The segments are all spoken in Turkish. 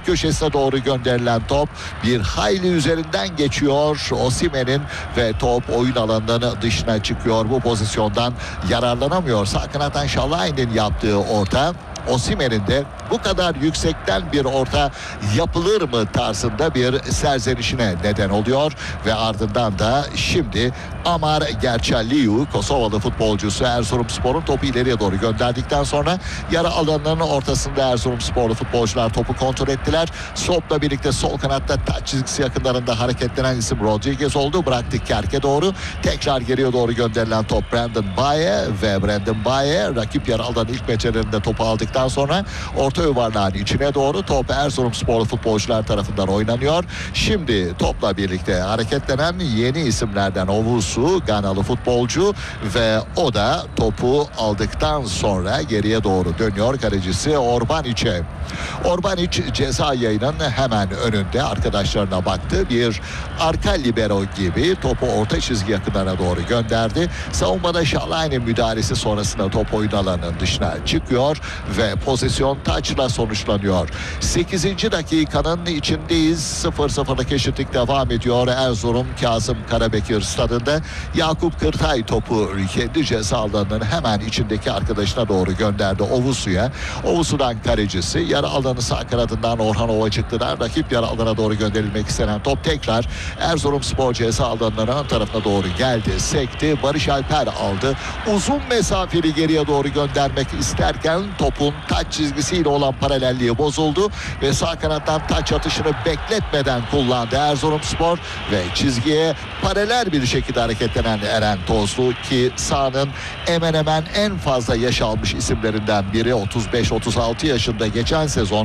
köşesine doğru gönderilen top bir hayli üzerinden geçiyor Osimhen'in ve top oyun alanının dışına çıkıyor. Bu pozisyondan yararlanamıyor. Sağ kanattan Şalay'ın yaptığı orta, Osimhen'in de bu kadar yüksekten bir orta yapılır mı tarzında bir serzenişine neden oluyor ve ardından da şimdi Amar Gerçelliu, Kosovalı futbolcusu, Erzurumspor'un topu ileriye doğru gönderdikten sonra yarı alanının ortasında Erzurumsporlu futbolcular topu kontrol ettiler. Sop'la birlikte sol kanatta taç çizgisi yakınlarında hareketlenen isim Rodriguez oldu. Bıraktı Kerk'e doğru. Tekrar geriye doğru gönderilen top Brandon Baye ve Brandon Baye rakip yarı alanın ilk metrelerinde topu aldıktan sonra orta yuvarlağın içine doğru top Erzurumsporlu futbolcular tarafından oynanıyor. Şimdi topla birlikte hareketlenen yeni isimlerden Ovusu, Ganalı futbolcu ve o da topu aldıktan sonra geriye doğru dönüyor kalecisi Orbaniç'e. Orbaniç ceza yayının hemen önünde arkadaşlarına baktı. Bir arka libero gibi topu orta çizgi yakınlarına doğru gönderdi. Savunmada Şalay'ın müdahalesi sonrasında top oyun alanının dışına çıkıyor ve pozisyon taçla sonuçlanıyor. 8. dakikanın içindeyiz. 0-0'lık eşitlik devam ediyor. Erzurum Kazım Karabekir stadında Yakup Kırtay topu kendi ceza alanının hemen içindeki arkadaşına doğru gönderdi Ovusu'ya. Ovusu'dan kalecisi yarı alanı sağ kanadından Orhan Ova çıktılar. Rakip yarı alana doğru gönderilmek istenen top tekrar Erzurumspor ceza alanının ön tarafına doğru geldi. Sekti. Barış Alper aldı. Uzun mesafeli geriye doğru göndermek isterken topun taç çizgisiyle olan paralelliği bozuldu ve sağ kanattan taç atışını bekletmeden kullandı Erzurumspor ve çizgiye paralel bir şekilde hareketlenen Eren Tozlu ki sahanın hemen hemen en fazla yaş almış isimlerinden biri, 35-36 yaşında, geçen sezon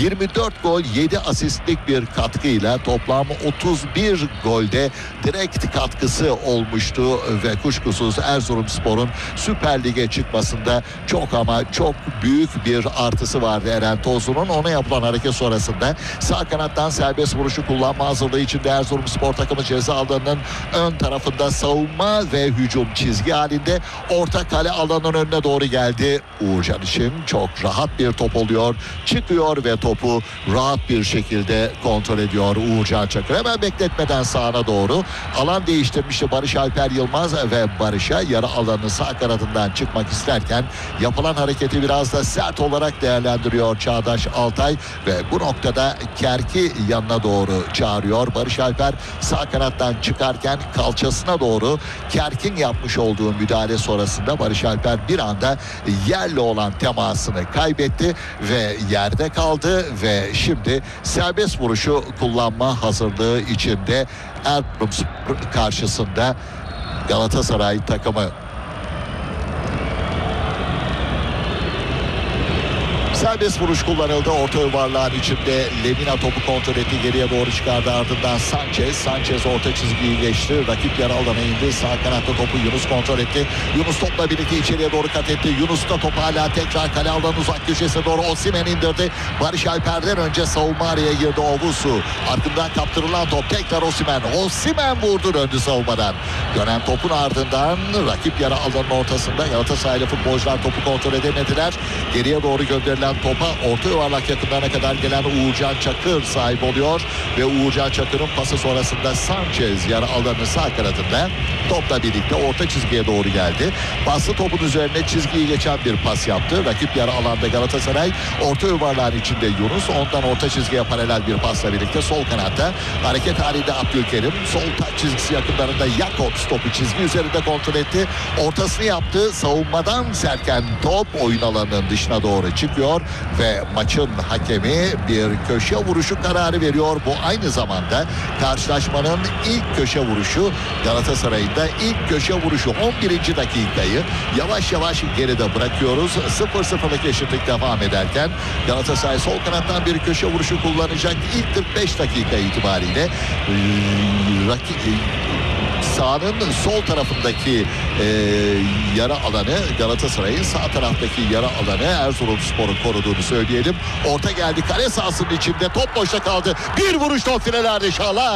24 gol 7 asistlik bir katkıyla toplam 31 golde direkt katkısı olmuştu ve kuşkusuz Erzurumspor'un Süper Lig'e çıkmasında çok ama çok büyük bir artısı vardı Eren Tozlu'nun. Ona yapılan hareket sonrasında sağ kanattan serbest vuruşu kullanma hazırlığı içinde Erzurumspor takımı ceza alanının ön tarafında savunma ve hücum çizgi halinde orta kale alanının önüne doğru geldi. Uğurcan için çok rahat bir top oluyor. Çıkıyor ve topu rahat bir şekilde kontrol ediyor Uğurcan Çakır. Hemen bekletmeden sağına doğru alan değiştirmişti Barış Alper Yılmaz ve Barış'a yarı alanın sağ kanadından çıkmak isterken yapılan hareketi biraz da sert olarak değerlendiriyor Çağdaş Altay ve bu noktada Kerk'i yanına doğru çağırıyor. Barış Alper sağ kanattan çıkarken kalçasına doğru Kerk'in yapmış olduğu müdahale sonrasında Barış Alper bir anda yerle olan temasını kaybetti ve yerde kaldı ve şimdi serbest vuruşu kullanma hazırlığı içinde Erzurumspor karşısında Galatasaray takımı. Serbest vuruş kullanıldı. Orta yuvarlağın içinde Lemina topu kontrol etti. Geriye doğru çıkardı. Ardından Sanchez orta çizgiyi geçti. Rakip yarı alana indi. Sağ kanatta topu Yunus kontrol etti. Yunus topla birlikte içeriye doğru kat etti. Yunus da topu hala tekrar kale alanın uzak köşesine doğru Osimhen indirdi. Barış Alper'den önce savunma araya girdi Ovusu. Ardından kaptırılan top tekrar Osimhen. Osimhen vurdu, döndü savunmadan. Dönen topun ardından rakip yarı alanın ortasında Galatasaraylı futbolcular topu kontrol edemediler. Geriye doğru gönderilen topa orta yuvarlak yakınlarına kadar gelen Uğurcan Çakır sahip oluyor ve Uğurcan Çakır'ın pası sonrasında Sanchez yarı alanı sağ kanadında topla birlikte orta çizgiye doğru geldi. Paslı topun üzerine çizgiyi geçen bir pas yaptı. Rakip yarı alanda Galatasaray, orta yuvarlağın içinde Yunus, ondan orta çizgiye paralel bir pasla birlikte sol kanatta hareket halinde Abdülkerim, sol taç çizgisi yakınlarında Jakobs topu çizgi üzerinde kontrol etti. Ortasını yaptı. Savunmadan serken top oyun alanının dışına doğru çıkıyor ve maçın hakemi bir köşe vuruşu kararı veriyor. Bu aynı zamanda karşılaşmanın ilk köşe vuruşu. Galatasaray'ın da ilk köşe vuruşu. 11. dakikayı yavaş yavaş geride bırakıyoruz. 0-0'lık eşitlik devam ederken Galatasaray sol kanattan bir köşe vuruşu kullanacak. İlk 45 dakika itibariyle sahanın sol tarafındaki yara alanı, Galatasaray'ın sağ taraftaki yara alanı Erzurumspor'un koruduğunu söyleyelim. Orta geldi, kale sahasının içinde, top boşta kaldı. Bir vuruş top filelerde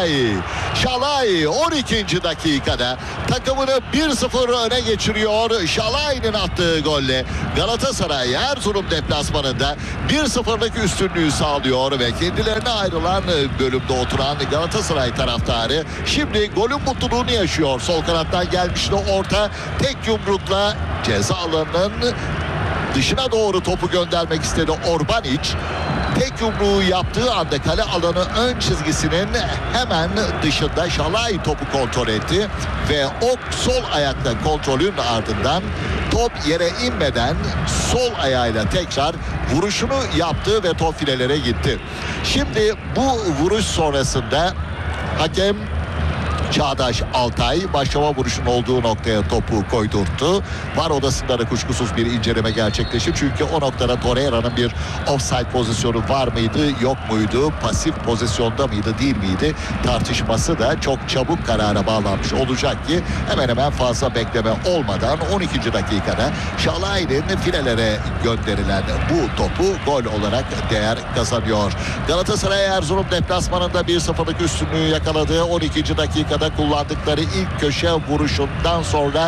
Şalay 12. dakikada takımını 1-0 öne geçiriyor. Şalay'ın attığı golle Galatasaray Erzurum deplasmanında 1-0'lık üstünlüğü sağlıyor ve kendilerine ayrılan bölümde oturan Galatasaray taraftarı şimdi golün mutluluğunu yaşıyor. Sol kanattan gelmişti orta, tek yumrukla ceza alanının dışına doğru topu göndermek istedi Orbanic. Tek yumruğu yaptığı anda kale alanı ön çizgisinin hemen dışında Şalay topu kontrol etti ve o sol ayakta kontrolün ardından top yere inmeden sol ayağıyla tekrar vuruşunu yaptı ve top filelere gitti. Şimdi bu vuruş sonrasında hakem Çağdaş Altay başlama vuruşun olduğu noktaya topu koydurttu. VAR odasında da kuşkusuz bir inceleme gerçekleşti. Çünkü o noktada Torreira'nın bir offside pozisyonu var mıydı, yok muydu? Pasif pozisyonda mıydı, değil miydi? Tartışması da çok çabuk karara bağlanmış olacak ki hemen hemen fazla bekleme olmadan 12. dakikada Şalay'ın filelere gönderilen bu topu gol olarak değer kazanıyor. Galatasaray Erzurum deplasmanında 1-0'lık üstünlüğü yakaladığı 12. dakikada kullandıkları ilk köşe vuruşundan sonra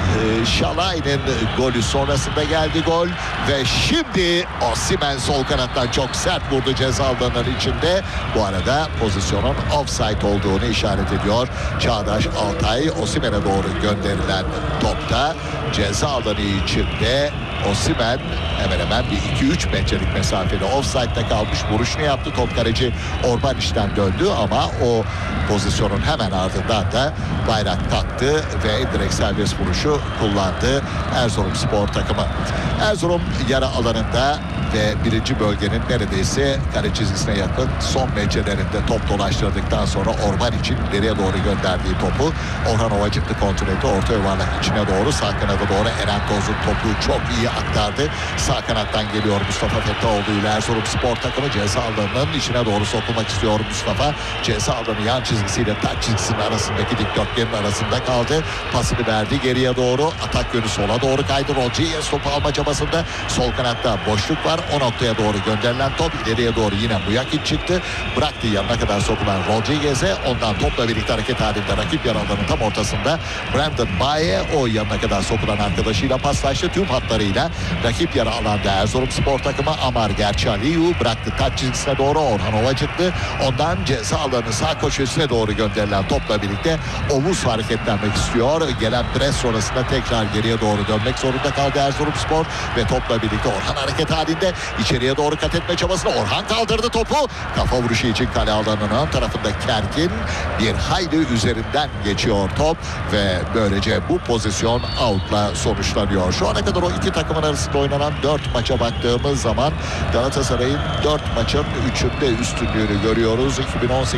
Şalay'ın golü sonrasında geldi gol ve şimdi Osimhen sol kanattan çok sert vurdu ceza alanının içinde. Bu arada pozisyonun offside olduğunu işaret ediyor Çağdaş Altay. Osimhen'e doğru gönderilen topta ceza alanı içinde Osimhen hemen hemen bir 2-3 metrelik mesafede offside'da kalmış, vuruşunu yaptı. Top kaleci Orbanic'ten döndü ama o pozisyonun hemen ardından da bayrak taktı ve direkt serbest vuruşu kullandı Erzurumspor takımı. Erzurum yara alanında ve birinci bölgenin neredeyse kale çizgisine yakın son metrelerinde top dolaştırdıktan sonra Orbanic'in ileriye doğru gönderdiği topu Orhan Ovacıklı kontrol etti. Orta yuvarlak içine doğru, sağ kanada doğru Eren Toz'un topu çok iyi aktardı. Sağ kanattan geliyor Mustafa Fettaoğlu ile Erzurumspor takımı ceza alanının içine doğru sokulmak istiyor Mustafa. Ceza alanı yan çizgisiyle taç çizgisinin arasındaki dikdörtgenin arasında kaldı. Pasını verdi geriye doğru. Atak yönü sola doğru kaydı. Rodriguez topu alma çabasında. Sol kanatta boşluk var. O noktaya doğru gönderilen top ileriye doğru yine Muyakin çıktı. Bıraktı yanına kadar sokulan Rodriguez'e. Ondan topla birlikte hareket halinde rakip yer alanının tam ortasında Brandon Baye o yanına kadar sokulan arkadaşıyla paslaştı. Tüm hatlarıyla rakip yarı alanda Erzurumspor takımı Amar Gerçaliyu bıraktı taç çizgisine doğru. Orhan Ovacıklı ondan ceza alanı sağ köşesine doğru gönderilen topla birlikte Ovuz hareketlenmek istiyor. Gelen pres sonrasında tekrar geriye doğru dönmek zorunda kaldı Erzurumspor ve topla birlikte Orhan hareket halinde içeriye doğru kat etme çabasını Orhan kaldırdı topu. Kafa vuruşu için kale alanının ön tarafında Kerkin bir hayli üzerinden geçiyor top ve böylece bu pozisyon out'la sonuçlanıyor. Şu ana kadar o iki takımın arasında oynanan 4 maça baktığımız zaman Galatasaray'ın 4 maçın 3'ünde üstünlüğünü görüyoruz. 2018-19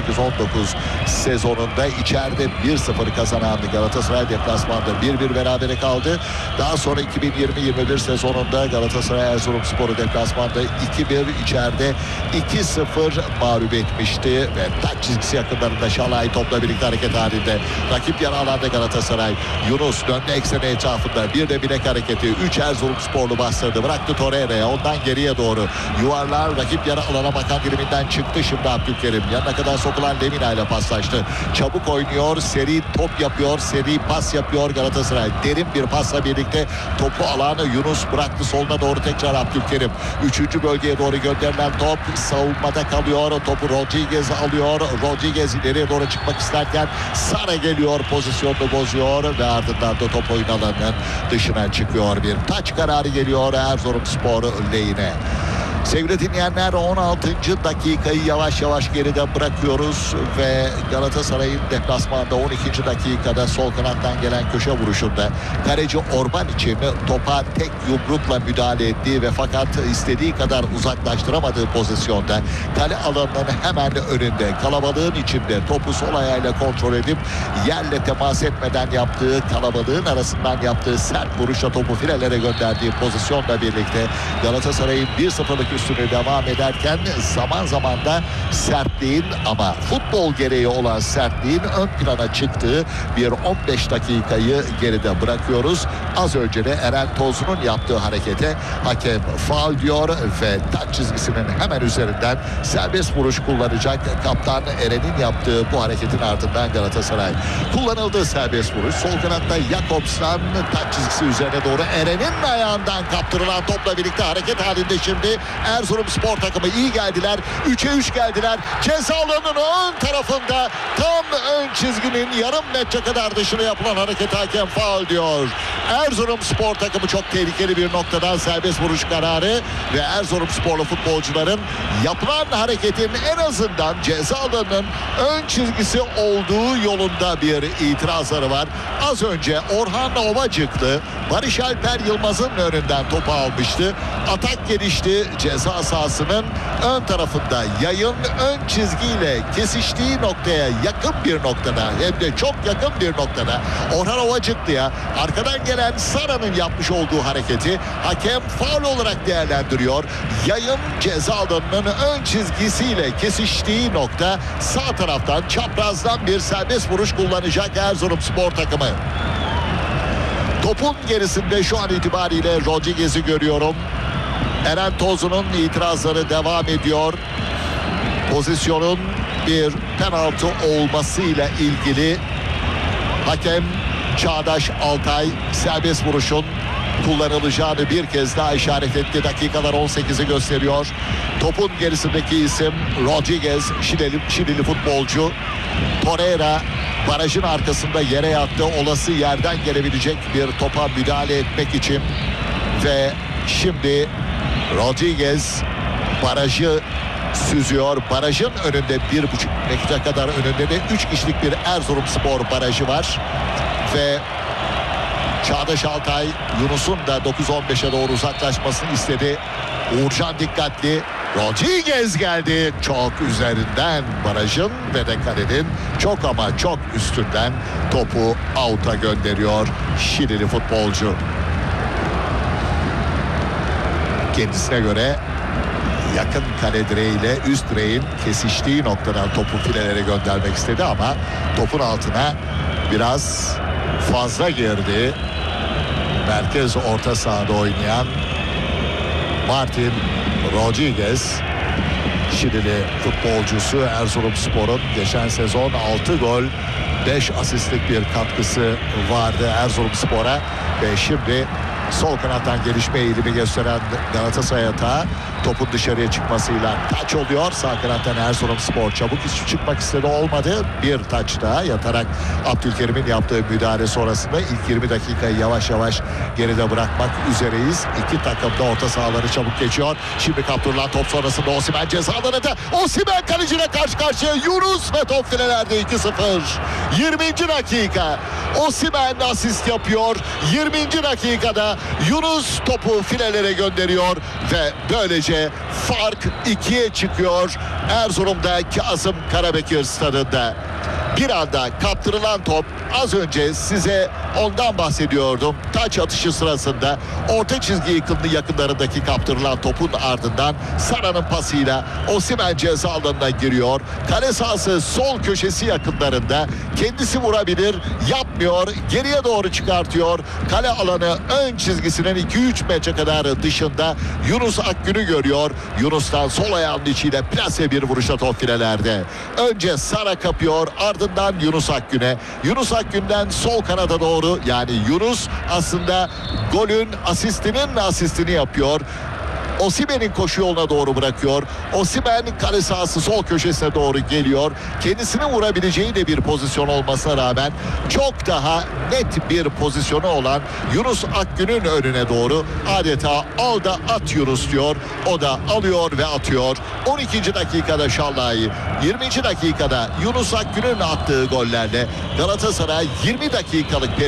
sezonunda içeride 1-0 kazanan Galatasaray deplasmanda 1-1 berabere kaldı. Daha sonra 2020-21 sezonunda Galatasaray Erzurumspor'u deplasmanda 2-1 içeride 2-0 mağlup etmişti ve taç çizgisi yakınlarında Şalay topla birlikte hareket halinde. Rakip yarı alanda Galatasaray. Yunus döndü ekseni etrafında. Bir de bilek hareketi. 3 Erzurumsporlu bastırdı. Bıraktı Torreira'ya. Ondan geriye doğru. Yuvarlar rakip yarı alana bakan diriminden çıktı. Şimdi Abdülkerim. Yanına kadar sokulan Lemina ile paslaştı. Çabuk oynuyor. Seri top yapıyor. Seri pas yapıyor Galatasaray. Derin bir pasla birlikte topu alana Yunus bıraktı. Soluna doğru tekrar Abdülkerim. 3. bölgeye doğru gönderilen top savunmada kalıyor. Topu Rodriguez alıyor. Rodriguez ileriye doğru çıkmak isterken Sara geliyor. Pozisyonunu bozuyor ve ardından da top oyun alanının dışına çıkıyor. Bir taç kararı geliyor Erzurumspor lehine. Sevgili dinleyenler 16. dakikayı yavaş yavaş geride bırakıyoruz ve Galatasaray'ın deplasmanda 12. dakikada sol kanattan gelen köşe vuruşunda kaleci Orban için topa tek yumrukla müdahale ettiği ve fakat istediği kadar uzaklaştıramadığı pozisyonda kale alanının hemen önünde kalabalığın içinde topu sol ayağıyla kontrol edip yerle temas etmeden yaptığı kalabalığın arasından yaptığı sert vuruşla topu filelere gönderdiği pozisyonla birlikte Galatasaray'ın 1-0'lık üstüne devam ederken zaman zaman da sertliğin, ama futbol gereği olan sertliğin ön plana çıktığı bir 15 dakikayı geride bırakıyoruz. Az önce de Eren Tozlu'nun yaptığı harekete hakem faul diyor ve taç çizgisinin hemen üzerinden serbest vuruş kullanacak. Kaptan Eren'in yaptığı bu hareketin ardından Galatasaray kullanıldı serbest vuruş. Sol kanatta Jakobs'tan taç çizgisi üzerine doğru Eren'in ayağından kaptırılan topla birlikte hareket halinde şimdi Erzurumspor takımı. İyi geldiler. 3'e 3 geldiler. Ceza alanının ön tarafında tam ön çizginin yarım metre kadar dışına yapılan hareket hakem faul diyor. Erzurumspor takımı çok tehlikeli bir noktadan serbest vuruş kararı ve Erzurumsporlu futbolcuların yapılan hareketin en azından ceza alanının ön çizgisi olduğu yolunda bir itirazları var. Az önce Orhan Ovacıklı Barış Alper Yılmaz'ın önünden topu almıştı. Atak gelişti. Ceza sahasının ön tarafında yayın ön çizgiyle kesiştiği noktaya yakın bir noktada, hem de çok yakın bir noktada Orhan Ovacıklı'ya arkadan gelen Sara'nın yapmış olduğu hareketi hakem faul olarak değerlendiriyor. Yayın ceza alanının ön çizgisiyle kesiştiği nokta, sağ taraftan çaprazdan bir serbest vuruş kullanacak Erzurumspor takımı. Topun gerisinde şu an itibariyle Rodriguez'i görüyorum. Eren Tozlu'nun itirazları devam ediyor. Pozisyonun bir penaltı olmasıyla ilgili hakem Çağdaş Altay serbest vuruşun kullanılacağını bir kez daha işaret etti. Dakikalar 18'i gösteriyor. Topun gerisindeki isim Rodriguez, Şilili futbolcu. Torreira barajın arkasında yere yattı. Olası yerden gelebilecek bir topa müdahale etmek için ve şimdi Rodriguez barajı süzüyor. Barajın önünde 1,5 metre kadar önünde de 3 kişilik bir Erzurumspor barajı var ve Çağdaş Altay Yunus'un da 9-15'e doğru uzaklaşmasını istedi. Uğurcan dikkatli. Rodriguez geldi. Çok üzerinden barajın ve de kalenin çok ama çok üstünden topu out'a gönderiyor Şilili futbolcu. Kendisine göre yakın kale direğiyle üst direğin kesiştiği noktadan topu filelere göndermek istedi ama topun altına biraz fazla girdi. Merkez orta sahada oynayan Martin Rodriguez, Şilili futbolcusu, Erzurumspor'un geçen sezon 6 gol 5 asistlik bir katkısı vardı Erzurumspor'a ve şimdi sol kanattan gelişme eğilimi gösteren Galatasaray atağı topun dışarıya çıkmasıyla taç oluyor. Sağ kanattan Erzurumspor çabuk çıkmak istedi, olmadı. Bir taç daha yatarak Abdülkerim'in yaptığı müdahale sonrasında ilk 20 dakikayı yavaş yavaş geride bırakmak üzereyiz. İki takım da orta sahaları çabuk geçiyor. Şimdi kaptırılan top sonrasında Osimhen ceza alanında. Osimhen kaleciyle karşı karşıya. Yunus ve top filelerde 2-0. 20. dakika. Osimhen asist yapıyor. 20. dakikada Yunus topu filelere gönderiyor ve böylece fark 2'ye çıkıyor Erzurum'da Kazım Karabekir stadında. Bir anda kaptırılan top, az önce size ondan bahsediyordum. Taç atışı sırasında orta çizgi yakınlarındaki kaptırılan topun ardından Sara'nın pasıyla Osimhen ceza alanına giriyor. Kale sahası sol köşesi yakınlarında, kendisi vurabilir, yapmıyor, geriye doğru çıkartıyor. Kale alanı ön çizgisinin 2-3 metre kadar dışında Yunus Akgün'ü görüyor. Yunus'tan sol ayağının içiyle plase bir vuruşla top filelerde. Önce Sara kapıyor, ardından Yunus Akgün'e. Yunus Akgün'den sol kanada doğru, yani Yunus aslında golün asistini yapıyor. Osimhen'in koşu yoluna doğru bırakıyor. Osimhen kale sahası sol köşesine doğru geliyor. Kendisini vurabileceği de bir pozisyon olmasına rağmen çok daha net bir pozisyonu olan Yunus Akgün'ün önüne doğru adeta al da at Yunus diyor. O da alıyor ve atıyor. 12. dakikada Şallay, 20. dakikada Yunus Akgün'ün attığı gollerle Galatasaray 20 dakikalık